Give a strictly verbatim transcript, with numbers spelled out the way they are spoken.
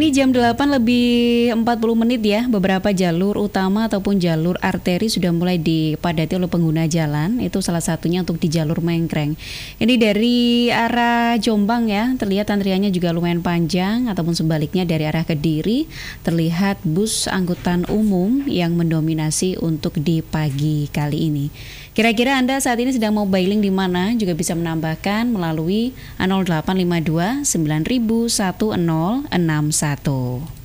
Ini jam delapan lebih empat puluh menit ya, beberapa jalur utama ataupun jalur arteri sudah mulai dipadati oleh pengguna jalan. Itu salah satunya untuk di jalur Mengkreng. Ini dari arah Jombang ya, terlihat antriannya juga lumayan panjang, ataupun sebaliknya dari arah Kediri, terlihat bus angkutan umum yang mendominasi untuk di pagi kali ini. Kira-kira Anda saat ini sedang mobiling di mana? Juga bisa menambahkan melalui nol delapan lima dua sembilan nol nol satu nol enam satu.